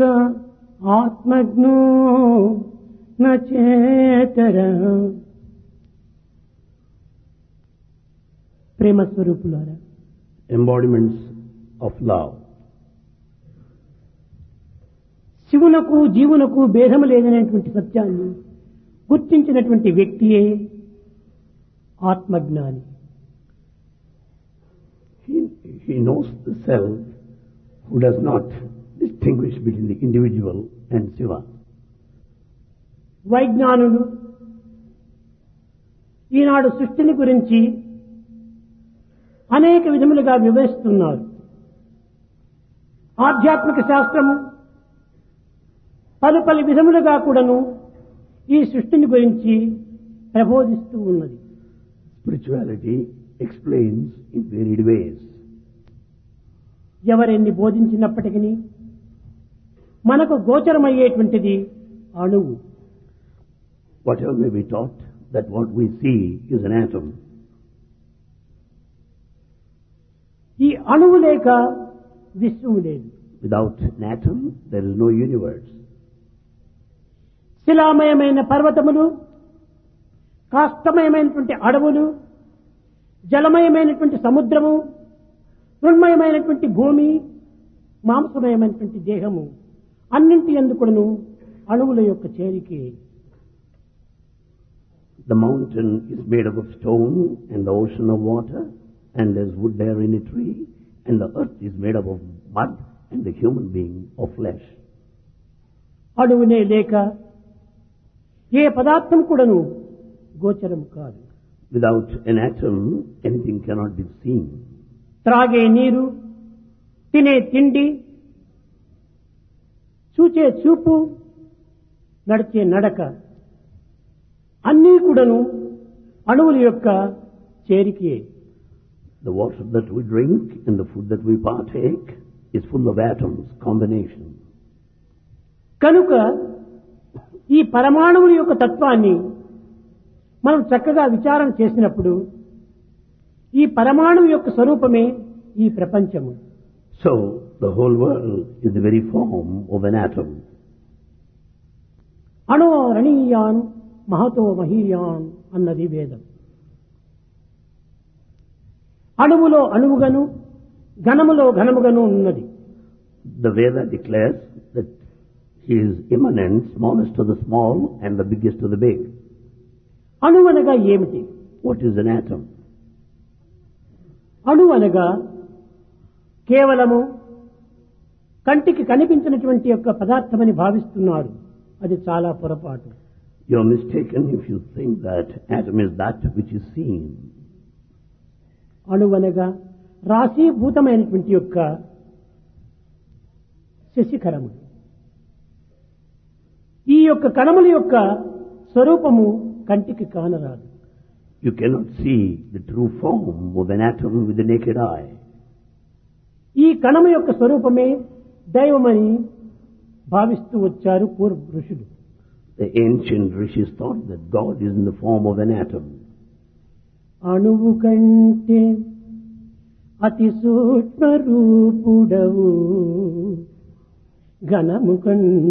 ఆత్మజ్ఞో నచేతర. ప్రేమ స్వరూపులారా, embodiments of love. శివునకు జీవునకు భేదము లేదనేటువంటి సత్యాన్ని గుర్తించినటువంటి వ్యక్తియే ఆత్మజ్ఞాని. He knows the self who does not distinguish between the individual and Shiva. వైజ్ఞానులు ఈనాడు సృష్టిని గురించి అనేక విధములుగా వివరిస్తున్నారు. ఆధ్యాత్మిక శాస్త్రము పలు విధములుగా కూడాను ఈ సృష్టిని గురించి ప్రబోధిస్తూ ఉన్నది. Spirituality explains in varied ways. ఎవరెన్ని బోధించినప్పటికీ మనకు గోచరమయ్యేటువంటిది అణువు. Whatever may be taught, that what we see is an atom. ఈ అణువు లేక విశ్వము లేదు. Without an atom, there is no universe. శిలామయమైన పర్వతములు, కాష్టమయమైనటువంటి అడవులు, జలమయమైనటువంటి సముద్రము, మృణ్మయమైనటువంటి భూమి, మాంసమయమైనటువంటి దేహము అన్నింటి యందుకును అణువుల యొక్క చేరికే. The mountain is made up of stone and the ocean of water, and there's wood there in a tree, and the earth is made up of mud and the human being of flesh. అణువునే లేక ఏ పదార్థం కూడాను గోచరం కాదు. Without an atom, anything cannot be seen. త్రాగే నీరు, తినే తిండి, చూచే చూపు, నడిచే నడక అన్నీ కూడాను అణువుల యొక్క చేరికే. The water that we drink and the food that we partake is full of atoms, combination. కనుక ఈ పరమాణువుల యొక్క తత్వాన్ని మనం చక్కగా విచారణ చేసినప్పుడు ఈ పరమాణువు యొక్క స్వరూపమే ఈ ప్రపంచము. So, the whole world is the very form of an atom. అణో రణీయాన్ Mahato మహీయాన్ అన్నది వేదం. అణువులో అణువుగను, ఘనములో ఘనముగను ఉన్నది. The Veda declares that he is immanent, smallest of the small and the biggest of the big. అణువు అనగా ఏమిటి? What is an atom? అణువు అనగా కేవలము కంటికి కనిపించినటువంటి యొక్క పదార్థమని భావిస్తున్నారు. అది చాలా పొరపాటు. You are mistaken if you think that atom is that which is seen. అణువు అనగా రాశీభూతమైనటువంటి యొక్క శశిఖరము. ఈ యొక్క కణముల యొక్క స్వరూపము కంటికి కానరాదు. You cannot see the true form of an atom with the naked eye. ఈ కణము యొక్క స్వరూపమే దైవమని భావిస్తూ వచ్చారు పూర్వ ఋషులు. The ancient rishis thought that God is in the form of an atom. అణువు కంటే అతి సూక్ష్మ రూపుడవు ఘనము